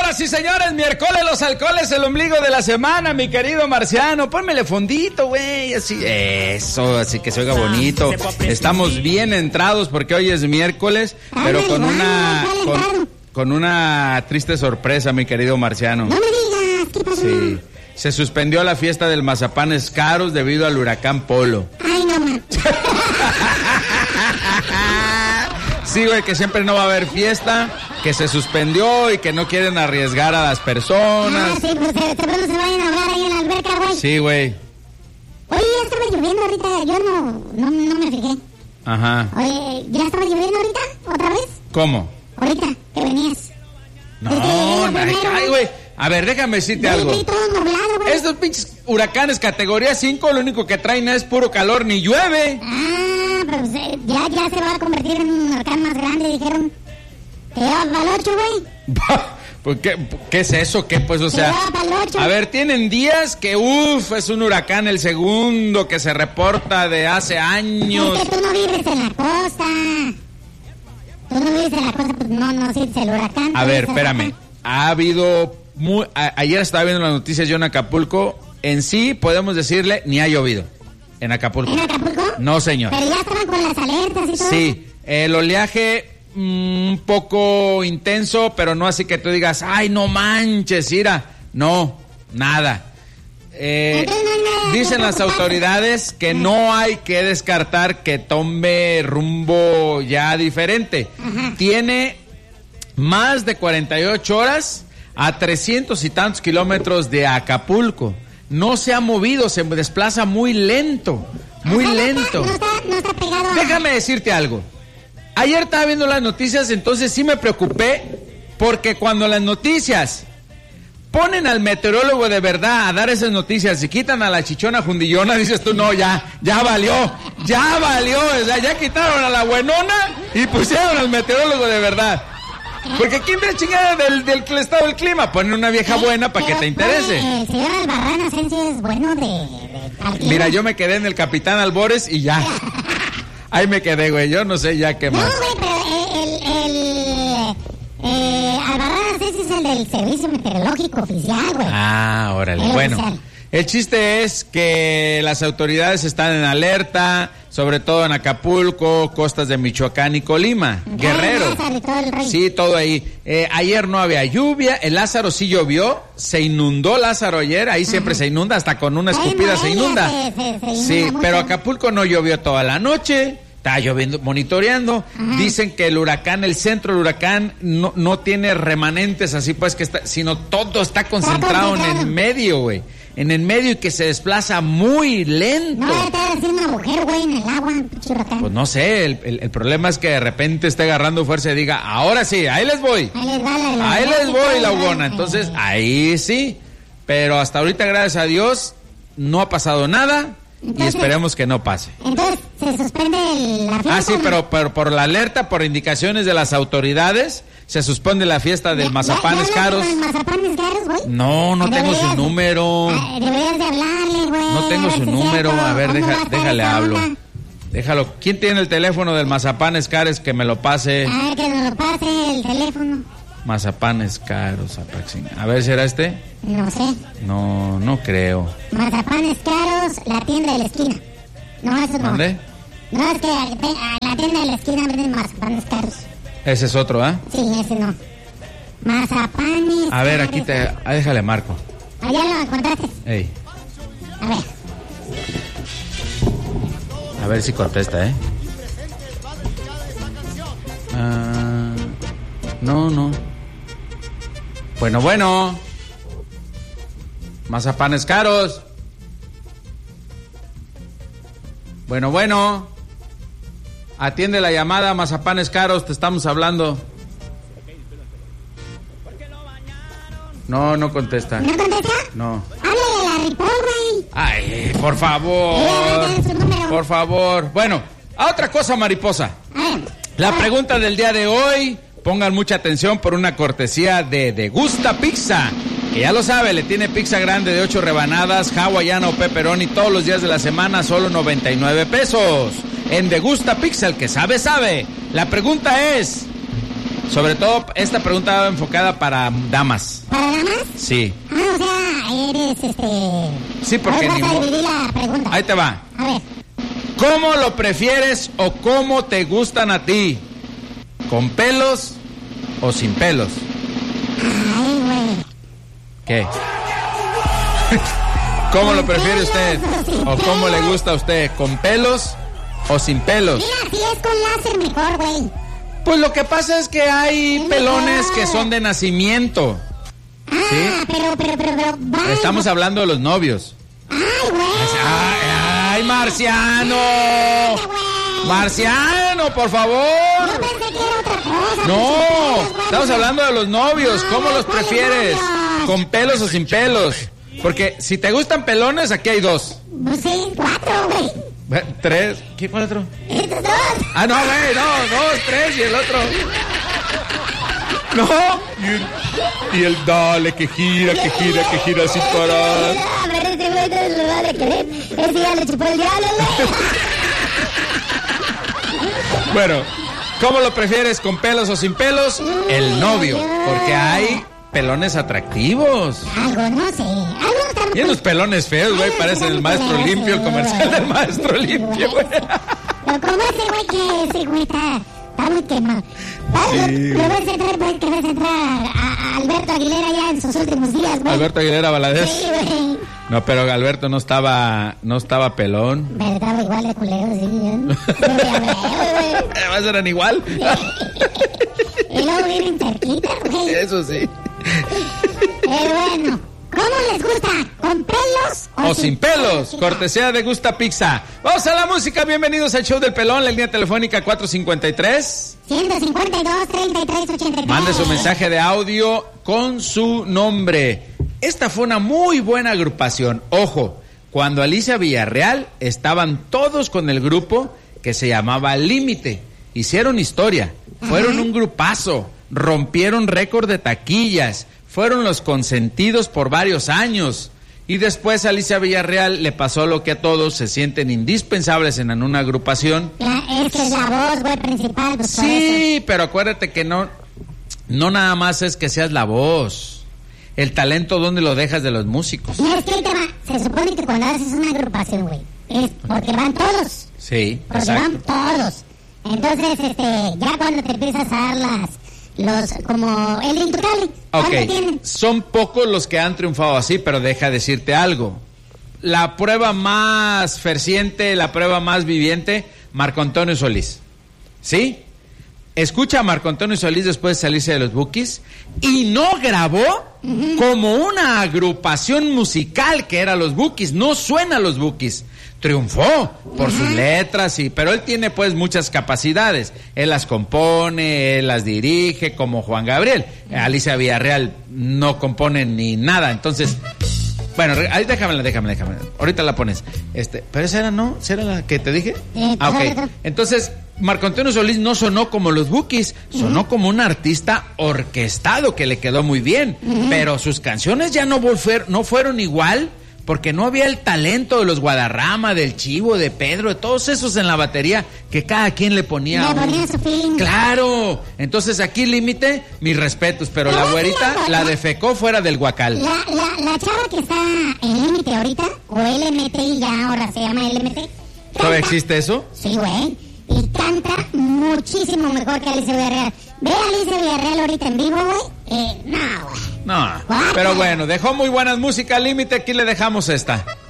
Señoras y señores, miércoles los alcoholes, el ombligo de la semana, mi querido Marciano. Pónmele fondito, güey, así, eso, así que se oiga bonito. Estamos bien entrados porque hoy es miércoles, pero con una triste sorpresa, mi querido Marciano. No me digas, ¿qué pasó? Sí, se suspendió la fiesta del Mazapanes Caros debido al huracán Polo. Ay, no, man. Sí, güey, que siempre no va a haber fiesta, que se suspendió y que no quieren arriesgar a las personas. Ah, sí, pues de pronto se vayan a ahogar ahí en la alberca, güey. Sí, güey. Oye, ya estaba lloviendo ahorita, yo no me fijé. Ajá. Oye, ¿ya estaba lloviendo ahorita? ¿Otra vez? ¿Cómo? Ahorita, que venías. Ay, güey. A ver, déjame decirte algo. Todo nublado, güey. Estos pinches huracanes categoría 5, lo único que traen es puro calor, ni llueve. Ah, pues ya se va a convertir en un huracán más grande, dijeron. ¿Te llevas para el 8, güey? Pues, ¿qué es eso? ¿Qué, pues, o sea? A ver, tienen días que, es un huracán el segundo que se reporta de hace años. Es que tú no vives en la costa. Tú no vives en la costa, pues no sientes el huracán. A ver, espérame. Ha habido... ayer estaba viendo las noticias yo en Acapulco. En sí, podemos decirle, ni ha llovido. En Acapulco. ¿En Acapulco? No, señor. Pero ya estaban con las alertas y todo. Sí, el oleaje... un poco intenso, pero no así que tú digas, ay, no manches, Ira. No, nada. Dicen las autoridades que no hay que descartar que tome rumbo ya diferente. Ajá. Tiene más de 48 horas a 300 y tantos kilómetros de Acapulco. No se ha movido, se desplaza muy lento, muy lento. No está pegado. Déjame decirte algo. Ayer estaba viendo las noticias, entonces sí me preocupé, porque cuando las noticias ponen al meteorólogo de verdad a dar esas noticias y quitan a la chichona fundillona, dices tú, no, ya valió, o sea, ya quitaron a la buenona y pusieron al meteorólogo de verdad. Porque ¿quién ve chingada del estado del clima? Ponen una vieja buena para que te interese. El señor Albarrán Asensio es bueno de Mira, yo me quedé en el Capitán Albores y ya. Ahí me quedé, güey, yo no sé ya qué más. No, güey, pero Albarrán Asensio es el del Servicio Meteorológico Oficial, güey. Ah, órale, bueno. Oficial. El chiste es que las autoridades están en alerta, sobre todo en Acapulco, costas de Michoacán y Colima, Guerrero. Sí, todo ahí. Ayer no había lluvia, el Lázaro sí llovió, se inundó Lázaro ayer, ahí siempre se inunda, hasta con una escupida se inunda. Sí, pero Acapulco no llovió toda la noche. Está lloviendo, monitoreando. Ajá. Dicen que el huracán, el centro del huracán, no tiene remanentes así pues que está, sino todo está concentrado en el medio, güey. En el medio y que se desplaza muy lento. No, está haciendo un agujero, güey, en el agua, huracán. Pues no sé, el problema es que de repente esté agarrando fuerza y diga, ahora sí, ahí les voy. Ahí les voy la ugona. Entonces, ahí sí. Pero hasta ahorita, gracias a Dios, no ha pasado nada. Entonces, y esperemos que no pase. Entonces, ¿se suspende la fiesta? Ah, sí, pero por la alerta, por indicaciones de las autoridades, se suspende la fiesta del Mazapanes Caros. ¿Mazapanes Caros, güey? No tengo su número. Deberías de hablarle, güey. No tengo su número. A ver, déjale hablo. Déjalo. ¿Quién tiene el teléfono del Mazapanes Caros? Que me lo pase. A ver, que nos lo pase el teléfono. Mazapanes Caros, a ver, ¿será este? No sé. No creo. Mazapanes Caros, la tienda de la esquina. No, eso no. ¿Dónde? No, es que a la tienda de la esquina venden Mazapanes Caros. Ese es otro, ¿ah? Sí, ese no. Mazapanes. A ver, aquí déjale marco. Allá lo encontraste. Ey. A ver. A ver si contesta, No. Bueno. Mazapanes Caros. Bueno. Atiende la llamada, Mazapanes Caros, te estamos hablando. No contesta. ¿No contesta? No. Háblale a la Ripoll, güey. Ay, por favor. Por favor. Bueno, a otra cosa, mariposa. La pregunta del día de hoy, pongan mucha atención por una cortesía de Degusta Pizza. Que ya lo sabe, le tiene pizza grande de 8 rebanadas, hawaiana o pepperoni todos los días de la semana, solo 99 pesos. En Degusta Pizza, el que sabe, sabe. La pregunta es, Sobre todo, esta pregunta va enfocada para damas. ¿Para damas? Sí. O sea, eres Sí, porque vas a dividir la pregunta. Ahí te va. A ver. ¿Cómo lo prefieres o cómo te gustan a ti? ¿Con pelos o sin pelos? Ay, güey. ¿Qué? ¿Cómo lo prefiere usted? ¿O cómo le gusta a usted? ¿Con pelos o sin pelos? Mira, si es con láser mejor, güey. Pues lo que pasa es que hay pelones que son de nacimiento. ¿Sí? Pero, vale. Estamos hablando de los novios. Ay, güey. ¡Ay, Marciano! Marciano, por favor. Yo pensé que era otra cosa. No, estamos hablando de los novios. ¿Cómo los prefieres? ¿Con pelos o sin pelos? Porque si te gustan pelones, aquí hay dos. Pues sí, 4, güey. 3. ¿Qué fue el otro? Estos 2. Ah, no, güey, no, 2, 3 y el otro. No. Y el dale, que gira sin parar. A ver, este güey te lo va a querer. Ese ya le chupó el diablo, güey. Bueno, ¿cómo lo prefieres? ¿Con pelos o sin pelos? El novio, porque hay pelones atractivos. Algo, no sé. Algo y unos pelones feos, güey, parecen el Maestro Limpio, el comercial del Maestro Limpio, güey. Pero como ese güey está muy quemado. Lo ves entrar a Alberto Aguilera ya en sus últimos días, güey. Alberto Aguilera Valadez. Sí, güey. No, pero Alberto no estaba pelón. Pero estaba igual de culero, sí. Además eran igual. Y luego vienen cerquita, güey. Eso sí. Pero bueno, ¿cómo les gusta? ¿Con pelos o sin pelos? Cortesía de Gusta Pizza. Vamos a la música. Bienvenidos al show del pelón. La línea telefónica 453 152 3383. Mande su mensaje de audio con su nombre. Esta fue una muy buena agrupación. Ojo, cuando Alicia Villarreal estaban todos con el grupo que se llamaba Límite. Hicieron historia. Fueron un grupazo. Rompieron récord de taquillas. Fueron los consentidos por varios años. Y después a Alicia Villarreal le pasó lo que a todos se sienten indispensables en una agrupación. Es que es la voz, güey, principal. Pues sí, pero acuérdate que no nada más es que seas la voz. El talento, ¿dónde lo dejas de los músicos? No, es que ahí te va. Se supone que cuando haces una agrupación, güey, es porque van todos. Sí, porque exacto. Van todos. Entonces, ya cuando te empiezas a dar como el intocable. Ok, son pocos los que han triunfado así, pero deja decirte algo. La prueba más ferviente, la prueba más viviente, Marco Antonio Solís. ¿Sí? Escucha a Marco Antonio Solís después de salirse de los Bukis y no grabó como una agrupación musical que era los Bukis. No suena a los Bukis. Triunfó por sus letras, pero él tiene pues muchas capacidades. Él las compone, él las dirige, como Juan Gabriel. Alicia Villarreal no compone ni nada, entonces... Bueno, ahí déjamela. Ahorita la pones. Pero esa era, ¿no? ¿Esa era la que te dije? Ok. Entonces, Marco Antonio Solís no sonó como los Bukis, sonó como un artista orquestado que le quedó muy bien. Pero sus canciones ya no fueron igual, porque no había el talento de los Guadarrama, del Chivo, de Pedro, de todos esos en la batería, que cada quien le ponía su fin. ¡Claro! Entonces aquí Límite, mis respetos, pero la güerita la defecó fuera del Guacal. La chava que está en Límite ahorita, o LMT, y ya ahora se llama LMT. ¿Todavía existe eso? Sí, güey. Y canta muchísimo mejor que Alicia Villarreal. Ve a Alicia Villarreal ahorita en vivo, güey. No, güey. No, pero bueno, dejó muy buenas músicas Límite, aquí le dejamos esta.